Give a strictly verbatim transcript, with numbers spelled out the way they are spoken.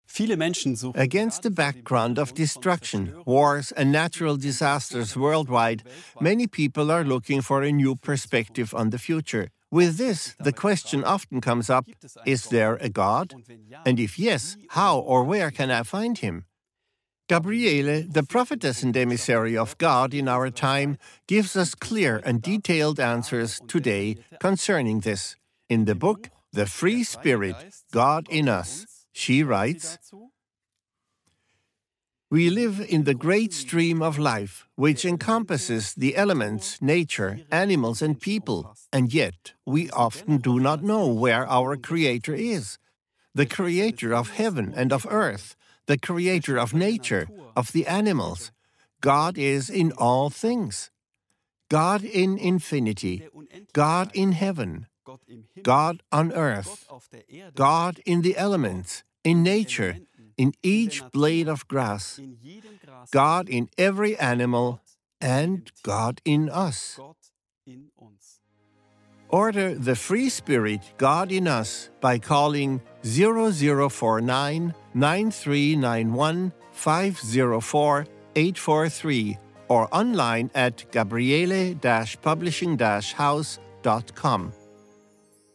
Against the background of destruction, wars, and natural disasters worldwide, many people are looking for a new perspective on the future. With this, the question often comes up, is there a God? And if yes, how or where can I find him? Gabriele, the prophetess and emissary of God in our time, gives us clear and detailed answers today concerning this. In the book, The Free Spirit, God in Us, she writes, "We live in the great stream of life, which encompasses the elements, nature, animals, and people, and yet we often do not know where our Creator is, the Creator of heaven and of earth, the Creator of nature, of the animals. God is in all things. God in infinity, God in heaven, God on earth, God in the elements, in nature, in each blade of grass, God in every animal, and God in us." Order the Free Spirit, God in Us, by calling zero zero four nine, nine three nine one, five zero four, eight four three or online at gabriele dash publishing dash house dot com.